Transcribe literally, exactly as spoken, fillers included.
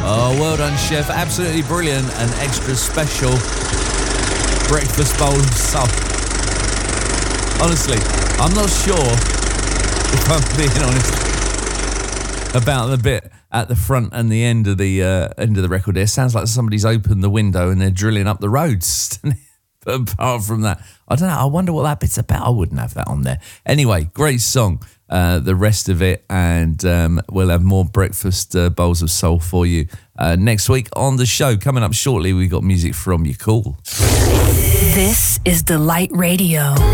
Oh, well done, Chef. Absolutely brilliant and extra special breakfast bowl of soul. Honestly, I'm not sure, if I'm being honest, about the bit at the front and the end of the uh, end of the record. There sounds like somebody's opened the window and they're drilling up the roads. But apart from that, I don't know. I wonder what that bit's about. I wouldn't have that on there. Anyway, great song. Uh, the rest of it, and um, we'll have more breakfast uh, bowls of soul for you uh, next week on the show. Coming up shortly, we've got music from You Cool. This is Delight Radio.